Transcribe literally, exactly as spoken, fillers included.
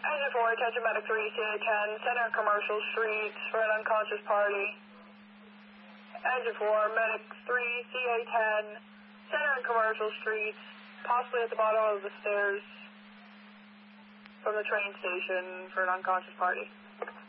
Engine four, attention medic three, C A ten, center commercial streets for an unconscious party. Engine four, medic three, C A ten, center and commercial streets, possibly at the bottom of the stairs from the train station for an unconscious party.